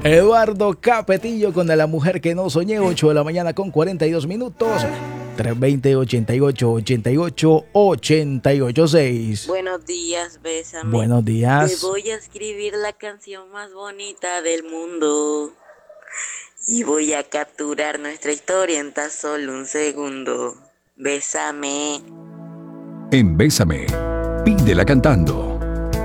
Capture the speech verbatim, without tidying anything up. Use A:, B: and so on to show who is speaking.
A: Eduardo Capetillo con La Mujer que no soñé, ocho de la mañana con cuarenta y dos minutos. tres veinte, ochenta y ocho, ochenta y ocho, ochenta y ocho, seis.
B: Buenos días, bésame.
A: Buenos
B: Te
A: días.
B: voy a escribir la canción más bonita del mundo. Y voy a capturar nuestra historia en tan solo un segundo. Bésame.
C: En Bésame, pídela cantando.